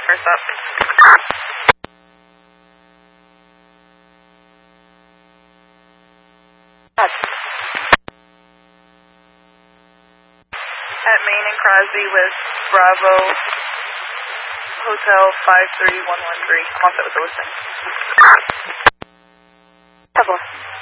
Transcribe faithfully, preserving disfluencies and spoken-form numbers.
First up. At Main and Crosby with Bravo Hotel five three one one three. I'm off that with the listing. Double.